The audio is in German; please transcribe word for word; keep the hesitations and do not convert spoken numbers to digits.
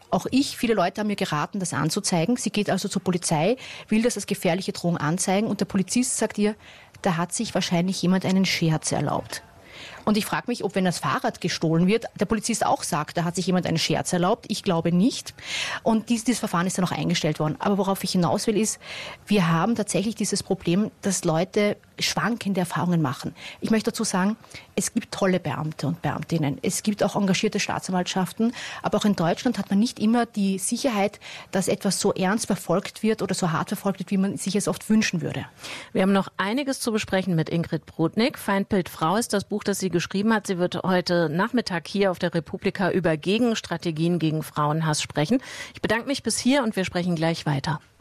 Auch ich, viele Leute haben mir geraten, das anzuzeigen. Sie geht also zur Polizei, will das als gefährliche Drohung anzeigen und der Polizist sagt ihr, da hat sich wahrscheinlich jemand einen Scherz erlaubt. Und ich frage mich, ob, wenn das Fahrrad gestohlen wird, der Polizist auch sagt, da hat sich jemand einen Scherz erlaubt. Ich glaube nicht. Und dies, dieses Verfahren ist dann auch eingestellt worden. Aber worauf ich hinaus will, ist, wir haben tatsächlich dieses Problem, dass Leute schwankende Erfahrungen machen. Ich möchte dazu sagen, es gibt tolle Beamte und Beamtinnen. Es gibt auch engagierte Staatsanwaltschaften. Aber auch in Deutschland hat man nicht immer die Sicherheit, dass etwas so ernst verfolgt wird oder so hart verfolgt wird, wie man sich es oft wünschen würde. Wir haben noch einiges zu besprechen mit Ingrid Brodnik. Feindbild Frau ist das Buch, das sie geschrieben hat. Sie wird heute Nachmittag hier auf der Republika über Gegenstrategien gegen Frauenhass sprechen. Ich bedanke mich bis hier und wir sprechen gleich weiter.